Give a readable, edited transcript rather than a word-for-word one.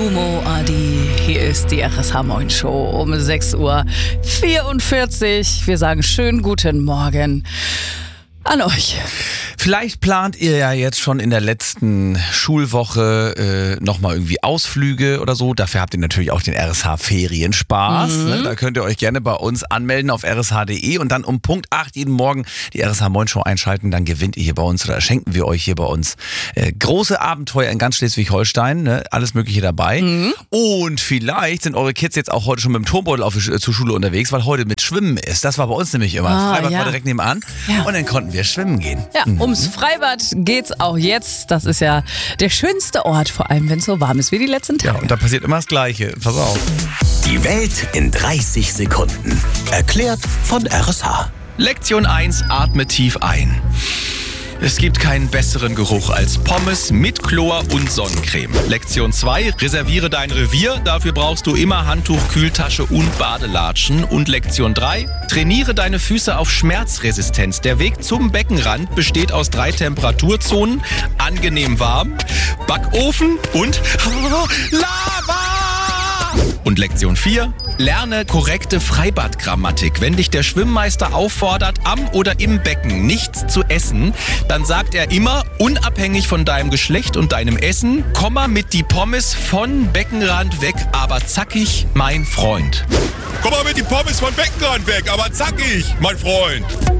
Humo Adi, hier ist die RSH Moin Show um 6:44 Uhr. Wir sagen schönen guten Morgen an euch. Vielleicht plant ihr ja jetzt schon in der letzten Schulwoche nochmal irgendwie Ausflüge oder so. Dafür habt ihr natürlich auch den RSH-Ferienspaß. Ne? Da könnt ihr euch gerne bei uns anmelden auf rsh.de und dann um Punkt 8 jeden Morgen die RSH Moin Show einschalten. Dann gewinnt ihr hier bei uns oder schenken wir euch hier bei uns große Abenteuer in ganz Schleswig-Holstein. Ne? Alles Mögliche dabei. Und vielleicht sind eure Kids jetzt auch heute schon mit dem Turmbeutel zur Schule unterwegs, weil heute mit Schwimmen ist. Das war bei uns nämlich immer. Das Freibad war direkt nebenan. Ja. Und dann konnten wir schwimmen gehen. Ja, ums Freibad geht's auch jetzt. Das ist ja der schönste Ort, vor allem wenn es so warm ist wie die letzten Tage. Ja, und da passiert immer das Gleiche. Pass auf. Die Welt in 30 Sekunden. Erklärt von RSH. Lektion 1, atme tief ein. Es gibt keinen besseren Geruch als Pommes mit Chlor und Sonnencreme. Lektion 2, reserviere dein Revier. Dafür brauchst du immer Handtuch, Kühltasche und Badelatschen. Und Lektion 3, trainiere deine Füße auf Schmerzresistenz. Der Weg zum Beckenrand besteht aus 3 Temperaturzonen. Angenehm warm, Backofen und Lava! Und Lektion 4, lerne korrekte Freibadgrammatik. Wenn dich der Schwimmmeister auffordert, am oder im Becken nichts zu essen, dann sagt er immer, unabhängig von deinem Geschlecht und deinem Essen, komm mal mit die Pommes von Beckenrand weg, aber zackig, mein Freund. Komm mal mit die Pommes von Beckenrand weg, aber zackig, mein Freund.